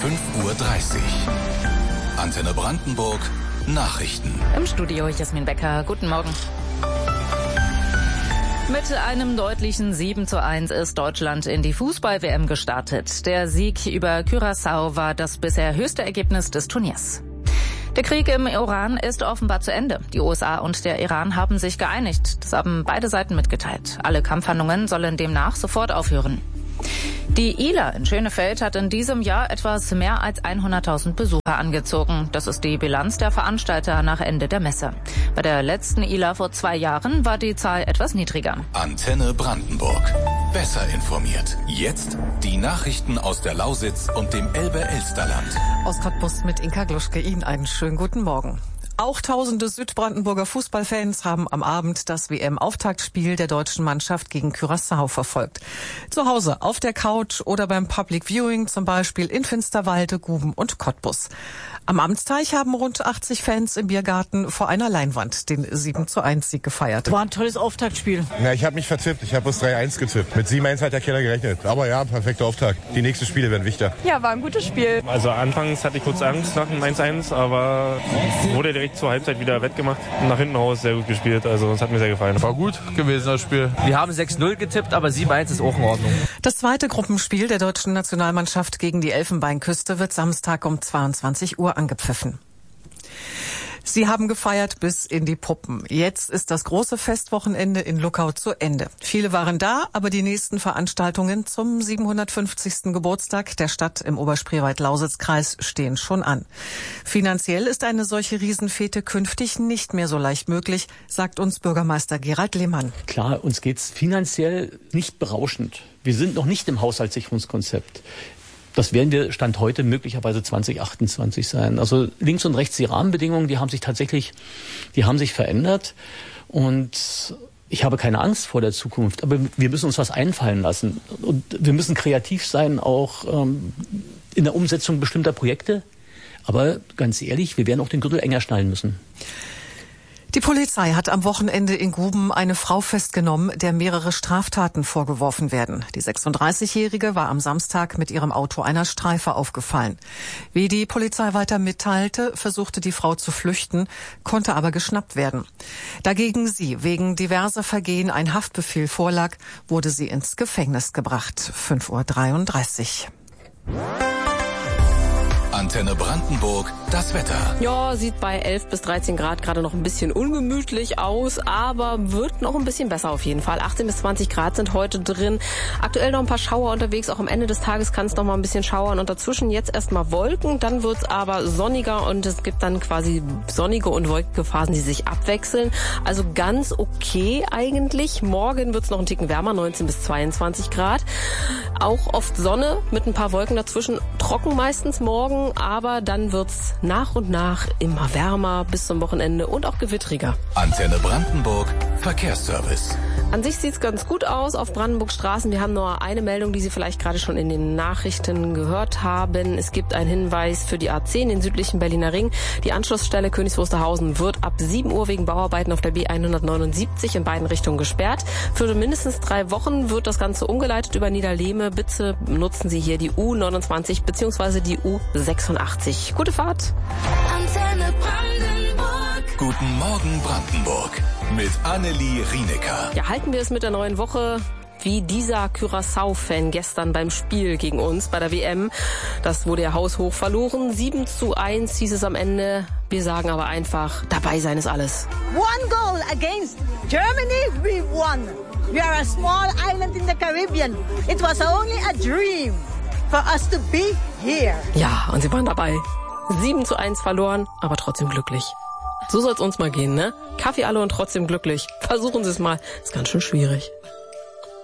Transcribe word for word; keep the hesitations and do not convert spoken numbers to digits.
fünf Uhr dreißig. Antenne Brandenburg, Nachrichten. Im Studio Jasmin Becker, guten Morgen. Mit einem deutlichen sieben zu eins ist Deutschland in die Fußball-W M gestartet. Der Sieg über Curaçao war das bisher höchste Ergebnis des Turniers. Der Krieg im Iran ist offenbar zu Ende. Die U S A und der Iran haben sich geeinigt. Das haben beide Seiten mitgeteilt. Alle Kampfhandlungen sollen demnach sofort aufhören. Die I L A in Schönefeld hat in diesem Jahr etwas mehr als hunderttausend Besucher angezogen. Das ist die Bilanz der Veranstalter nach Ende der Messe. Bei der letzten I L A vor zwei Jahren war die Zahl etwas niedriger. Antenne Brandenburg. Besser informiert. Jetzt die Nachrichten aus der Lausitz und dem Elbe-Elsterland. Aus Cottbus mit Inka Gluschke. Ihnen einen schönen guten Morgen. Auch tausende Südbrandenburger Fußballfans haben am Abend das W M-Auftaktspiel der deutschen Mannschaft gegen Curaçao verfolgt. Zu Hause, auf der Couch oder beim Public Viewing, zum Beispiel in Finsterwalde, Guben und Cottbus. Am Amtsteich haben rund achtzig Fans im Biergarten vor einer Leinwand den sieben zu eins Sieg gefeiert. War ein tolles Auftaktspiel. Ja, ich habe mich vertippt. Ich habe bis drei eins getippt. Mit sieben eins hat der Keller gerechnet. Aber ja, perfekter Auftakt. Die nächsten Spiele werden wichtiger. Ja, war ein gutes Spiel. Also anfangs hatte ich kurz Angst nach dem eins eins, aber wurde direkt zur Halbzeit wieder wettgemacht. Nach hinten raus sehr gut gespielt. Also es hat mir sehr gefallen. War gut gewesen, das Spiel. Wir haben sechs null getippt, aber sieben eins ist auch in Ordnung. Das zweite Gruppenspiel der deutschen Nationalmannschaft gegen die Elfenbeinküste wird Samstag um zweiundzwanzig Uhr angepfiffen. Sie haben gefeiert bis in die Puppen. Jetzt ist das große Festwochenende in Luckau zu Ende. Viele waren da, aber die nächsten Veranstaltungen zum siebenhundertfünfzigsten Geburtstag der Stadt im Oberspreewald-Lausitz-Kreis stehen schon an. Finanziell ist eine solche Riesenfete künftig nicht mehr so leicht möglich, sagt uns Bürgermeister Gerald Lehmann. Klar, uns geht's finanziell nicht berauschend. Wir sind noch nicht im Haushaltssicherungskonzept. Das werden wir Stand heute möglicherweise zwanzig achtundzwanzig sein. Also links und rechts die Rahmenbedingungen, die haben sich tatsächlich, die haben sich verändert. Und ich habe keine Angst vor der Zukunft, aber wir müssen uns was einfallen lassen. Und wir müssen kreativ sein, auch ähm, in der Umsetzung bestimmter Projekte. Aber ganz ehrlich, wir werden auch den Gürtel enger schnallen müssen. Die Polizei hat am Wochenende in Guben eine Frau festgenommen, der mehrere Straftaten vorgeworfen werden. Die sechsunddreißigjährige war am Samstag mit ihrem Auto einer Streife aufgefallen. Wie die Polizei weiter mitteilte, versuchte die Frau zu flüchten, konnte aber geschnappt werden. Dagegen sie wegen diverser Vergehen ein Haftbefehl vorlag, wurde sie ins Gefängnis gebracht. fünf Uhr dreiunddreißig. Antenne Brandenburg, das Wetter. Ja, sieht bei elf bis dreizehn Grad gerade noch ein bisschen ungemütlich aus, aber wird noch ein bisschen besser auf jeden Fall. achtzehn bis zwanzig Grad sind heute drin. Aktuell noch ein paar Schauer unterwegs. Auch am Ende des Tages kann es noch mal ein bisschen schauern. Und dazwischen jetzt erstmal Wolken. Dann wird es aber sonniger und es gibt dann quasi sonnige und wolkige Phasen, die sich abwechseln. Also ganz okay eigentlich. Morgen wird es noch einen Ticken wärmer, neunzehn bis zweiundzwanzig Grad. Auch oft Sonne mit ein paar Wolken dazwischen. Trocken meistens morgen. Aber dann wird's nach und nach immer wärmer bis zum Wochenende und auch gewittriger. Antenne Brandenburg, Verkehrsservice. An sich sieht's ganz gut aus auf Brandenburgs Straßen. Wir haben nur eine Meldung, die Sie vielleicht gerade schon in den Nachrichten gehört haben. Es gibt einen Hinweis für die A zehn, den südlichen Berliner Ring. Die Anschlussstelle Königs Wusterhausen wird ab sieben Uhr wegen Bauarbeiten auf der B hundertneunundsiebzig in beiden Richtungen gesperrt. Für mindestens drei Wochen wird das Ganze umgeleitet über Niederlehme. Bitte nutzen Sie hier die U neunundzwanzig bzw. die U sechsundachtzig. Gute Fahrt. Antenne Brandenburg. Guten Morgen Brandenburg mit Annelie Rienecker. Ja, halten wir es mit der neuen Woche wie dieser Curaçao-Fan gestern beim Spiel gegen uns bei der W M. Das wurde ja haushoch verloren. sieben zu eins hieß es am Ende. Wir sagen aber einfach, dabei sein ist alles. One goal against Germany, we won. We are a small island in the Caribbean. It was only a dream for us to be here. Ja, und sie waren dabei. sieben zu eins verloren, aber trotzdem glücklich. So soll's uns mal gehen, ne? Kaffee alle und trotzdem glücklich. Versuchen Sie es mal. Ist ganz schön schwierig.